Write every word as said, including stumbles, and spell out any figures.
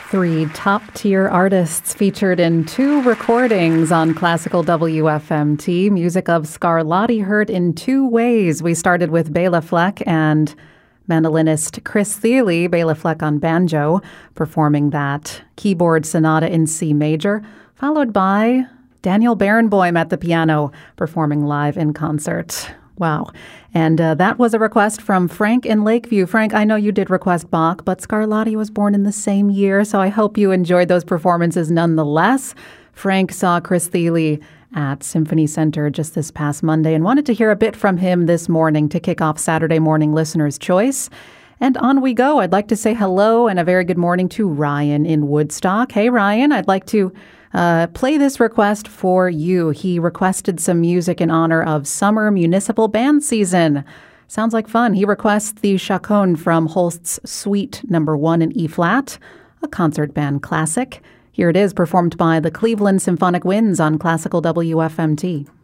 Three top-tier artists featured in two recordings on Classical W F M T. Music of Scarlatti heard in two ways. We started with Bela Fleck and mandolinist Chris Thile, Bela Fleck on banjo, performing that keyboard sonata in C major, followed by Daniel Barenboim at the piano, performing live in concert. Wow. And uh, that was a request from Frank in Lakeview. Frank, I know you did request Bach, but Scarlatti was born in the same year, so I hope you enjoyed those performances nonetheless. Frank saw Chris Thile at Symphony Center just this past Monday and wanted to hear a bit from him this morning to kick off Saturday morning Listener's Choice. And on we go. I'd like to say hello and a very good morning to Ryan in Woodstock. Hey, Ryan, I'd like to Uh, play this request for you. He requested some music in honor of summer municipal band season. Sounds like fun. He requests the Chaconne from Holst's Suite Number One in E-flat, a concert band classic. Here it is, performed by the Cleveland Symphonic Winds on Classical W F M T.